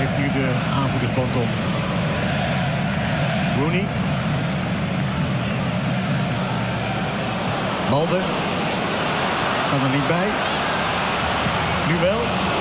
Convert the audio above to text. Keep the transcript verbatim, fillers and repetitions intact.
heeft nu de aanvoerdersband om. Rooney. Balde. Kan er niet bij. Nu wel.